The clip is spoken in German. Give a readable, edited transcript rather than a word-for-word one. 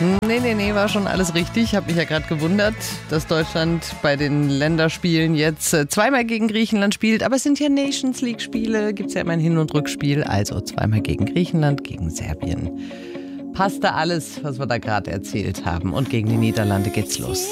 Nee, war schon alles richtig. Ich habe mich ja gerade gewundert, dass Deutschland bei den Länderspielen jetzt zweimal gegen Griechenland spielt. Aber es sind ja Nations League-Spiele, gibt es ja immer ein Hin- und Rückspiel. Also zweimal gegen Griechenland, gegen Serbien. Passt da alles, was wir da gerade erzählt haben. Und gegen die Niederlande geht's los.